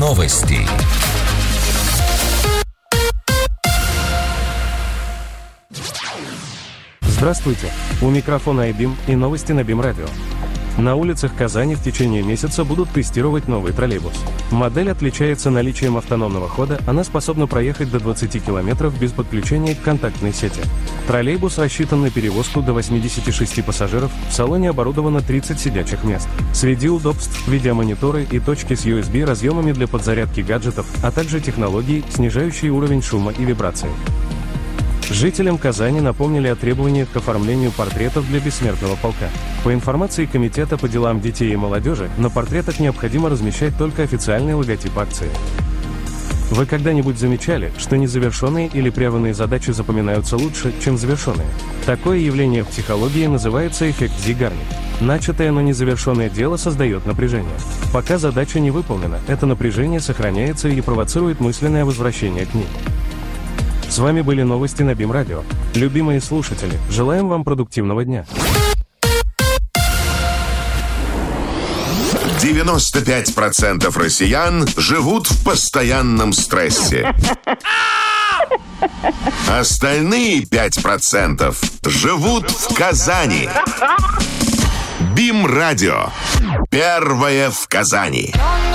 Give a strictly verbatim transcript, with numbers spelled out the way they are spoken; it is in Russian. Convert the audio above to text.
Новости. Здравствуйте! У микрофона iBeam и новости на Бим Радио. На улицах Казани в течение месяца будут тестировать новый троллейбус. Модель отличается наличием автономного хода, она способна проехать до двадцати километров без подключения к контактной сети. Троллейбус рассчитан на перевозку до восьмидесяти шести пассажиров, в салоне оборудовано тридцать сидячих мест. Среди удобств – видеомониторы и точки с ю эс би разъемами для подзарядки гаджетов, а также технологии, снижающие уровень шума и вибрации. Жителям Казани напомнили о требованиях к оформлению портретов для бессмертного полка. По информации Комитета по делам детей и молодежи, на портретах необходимо размещать только официальный логотип акции. Вы когда-нибудь замечали, что незавершенные или прерванные задачи запоминаются лучше, чем завершенные? Такое явление в психологии называется эффект Зейгарник. Начатое, но незавершенное дело создает напряжение. Пока задача не выполнена, это напряжение сохраняется и провоцирует мысленное возвращение к ней. С вами были новости на Бим Радио. Любимые слушатели, желаем вам продуктивного дня. девяносто пять процентов россиян живут в постоянном стрессе. Остальные пять процентов живут в Казани. Бим Радио. Первое в Казани.